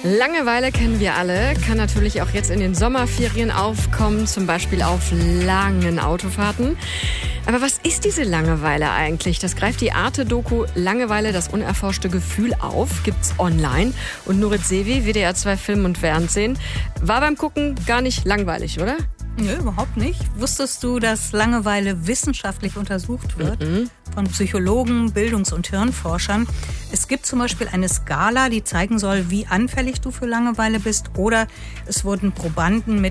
Langeweile kennen wir alle, kann natürlich auch jetzt in den Sommerferien aufkommen, zum Beispiel auf langen Autofahrten. Aber was ist diese Langeweile eigentlich? Das greift die Arte-Doku Langeweile, das unerforschte Gefühl auf, gibt's online. Und Nurit Sevi, WDR 2 Film und Fernsehen, war beim Gucken gar nicht langweilig, oder? Nö, überhaupt nicht. Wusstest du, dass Langeweile wissenschaftlich untersucht wird? Von Psychologen, Bildungs- und Hirnforschern. Es gibt zum Beispiel eine Skala, die zeigen soll, wie anfällig du für Langeweile bist. Oder es wurden Probanden mit